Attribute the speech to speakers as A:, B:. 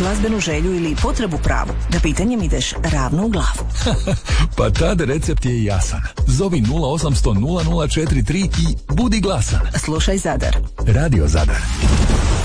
A: glazbenu želju ili potrebu pravu, da pitanjem ideš ravno u glavu.
B: Pa tad recept je jasan. Zovi 0800 0043 i budi glasan.
A: Slušaj Zadar.
B: Radio Zadar.